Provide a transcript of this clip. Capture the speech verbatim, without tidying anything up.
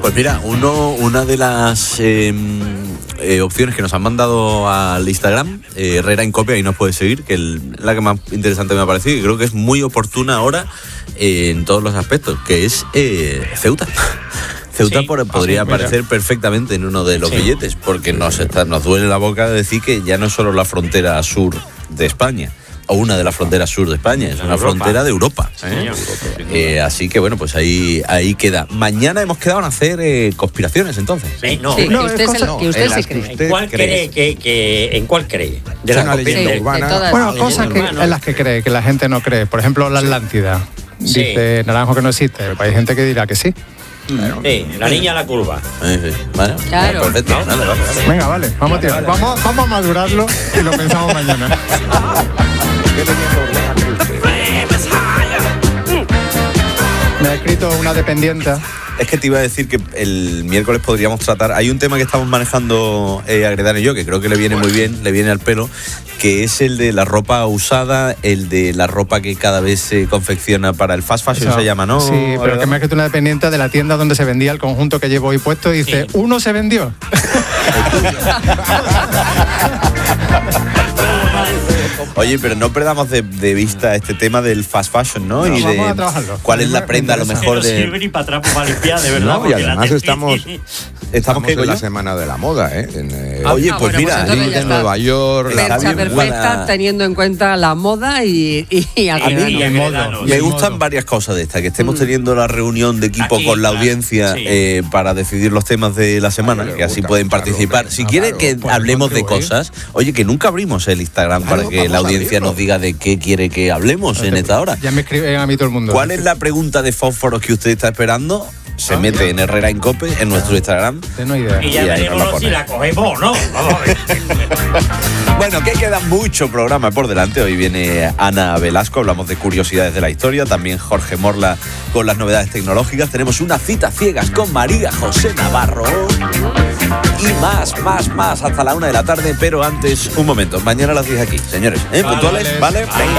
Pues mira, uno, una de las eh, eh, opciones que nos han mandado al Instagram, eh, Herrera en Copia, ahí nos puede seguir, que es la que más interesante me ha parecido y creo que es muy oportuna ahora eh, en todos los aspectos, que es eh, Ceuta. Ceuta sí, por, podría sí, aparecer perfectamente en uno de los sí. billetes, porque nos, está, nos duele la boca de decir que ya no es solo la frontera sur de España, o una de las fronteras sur de España, es una Europa. frontera de Europa. ¿eh? Sí, eh, así que bueno, pues ahí ahí queda. Mañana hemos quedado en hacer eh, conspiraciones, entonces. Sí, no, sí, no, que usted, cosa, se, no, que usted se cree. Usted ¿En cuál cree? Que, que, ¿En cuál cree? De la leyenda sí, urbana. Bueno, cosas que, en las que cree, que la gente no cree. Por ejemplo, la Atlántida. Sí. Dice Naranjo que no existe, pero hay gente que dirá que sí. Claro. Sí, la niña a la curva. Sí, sí. Bueno, claro. Perfecto. ¿No? Vale, vale, vale. Venga, vale, vamos a tirar. Vamos, vamos a madurarlo y lo pensamos mañana. Me ha escrito una dependiente. Es que te iba a decir que el miércoles podríamos tratar. Hay un tema que estamos manejando eh, Agredano y yo, que creo que le viene muy bien, le viene al pelo, que es el de la ropa usada, el de la ropa que cada vez se confecciona para el fast fashion, eso se llama, ¿no? Sí, pero ¿verdad? Que me ha escrito una dependiente de la tienda donde se vendía el conjunto que llevo hoy puesto y dice, sí. ¿Uno se vendió? Oye, pero no perdamos de, de vista este tema del fast fashion, ¿no? no y de vamos a trabajarlo. ¿Cuál es la prenda a lo mejor de...? No sirve ni para atrás para limpiar, de verdad. No, y además estamos... Estamos en la semana de la moda, ¿eh? En, eh Oye, pues ah, mira, bueno, pues en Nueva York... Fecha perfecta buena... teniendo en cuenta la moda y, y, y a mí me, modo, me gustan varias cosas de estas, que estemos mm. teniendo la reunión de equipo Aquí, con la audiencia sí. eh, para decidir los temas de la semana, que así pueden participar. Claro, si quieren que pues hablemos de cosas, oye, que nunca abrimos el Instagram claro, para que la audiencia nos diga de qué quiere que hablemos Entonces, en esta hora. Ya me escriben a mí todo el mundo. ¿Cuál es la pregunta de fósforos que usted está esperando? Se ah, mete en Herrera en Cope, en nuestro Instagram. No hay idea. Y ya veremos si la cogemos, ¿no? Vamos a ver. Bueno, que queda mucho programa por delante. Hoy viene Ana Velasco, hablamos de curiosidades de la historia. También Jorge Morla con las novedades tecnológicas. Tenemos una cita ciegas con María José Navarro. Y más, más, más hasta la una de la tarde. Pero antes, un momento. Mañana a las diez aquí, señores. ¿Eh? ¿Puntuales? ¿Vale? Venga.